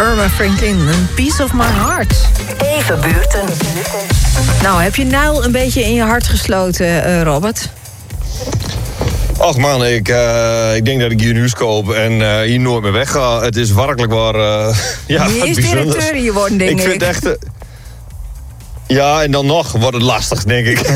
Irma Franklin, een Piece of My Heart. Even buurten. Nou, heb je Nijl een beetje in je hart gesloten, Robert? Ach man, ik denk dat ik hier een huis koop en hier nooit meer wegga. Het is werkelijk waar ja, die is directeur hier worden, denk ik. Ik vind echt... ja, en dan nog wordt het lastig, denk ik.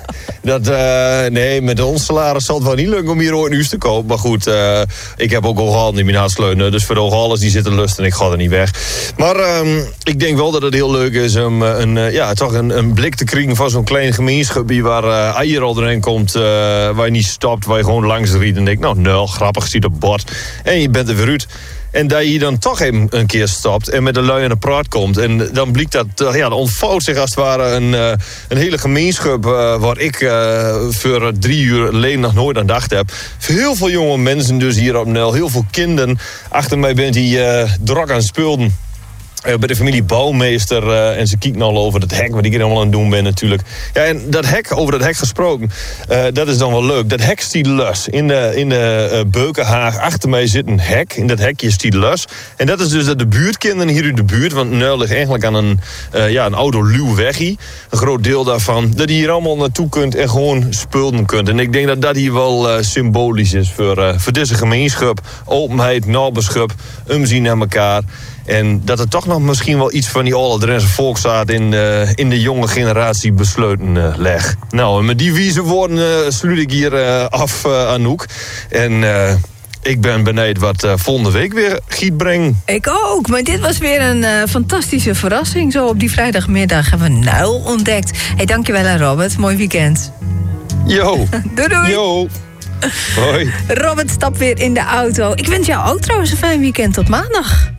Nee, met ons salaris zal het wel niet lukken om hier ooit een huis te kopen. Maar goed, ik heb ook al in mijn hartsleunen. Dus voor de alles die zitten lust en ik ga er niet weg. Maar ik denk wel dat het heel leuk is om toch een blik te krijgen van zo'n klein gemeenschap waar eier al erin komt, waar je niet stopt, waar je gewoon langs rijdt en denkt, nou, grappig, ziet op bord. En je bent er weer uit. En dat je dan toch even een keer stopt en met de lui aan de praat komt. En dan blijkt dat, er ontvouwt zich als het ware een hele gemeenschap waar ik voor 3 uur alleen nog nooit aan gedacht heb. Heel veel jonge mensen dus hier op Nel, heel veel kinderen. Achter mij bent die druk aan het spulden. Bij de familie Bouwmeester en ze kijken al over het hek wat ik hier allemaal aan het doen ben natuurlijk. Ja, en over dat hek gesproken, dat is dan wel leuk. Dat hek stiet los. In de Beukenhaag achter mij zit een hek. In dat hekje stiet los. En dat is dus dat de buurtkinderen hier in de buurt, want Nel ligt eigenlijk aan een oude luw weggie. Een groot deel daarvan. Dat je hier allemaal naartoe kunt en gewoon spulden kunt. En ik denk dat dat hier wel symbolisch is voor deze gemeenschap. Openheid, naberschap, omzien naar elkaar. En dat er toch nog misschien wel iets van die oude Drentse volkszaad in de jonge generatie besloten leg. Nou, en met die wijze woorden sluit ik hier af, Anouk. En ik ben benieuwd wat volgende week weer giet brengen. Ik ook, maar dit was weer een fantastische verrassing. Zo op die vrijdagmiddag hebben we Nijl ontdekt. Hey, dankjewel Robert, mooi weekend. Yo. Doei. Yo. Hoi. Robert stapt weer in de auto. Ik wens jou ook trouwens een fijn weekend tot maandag.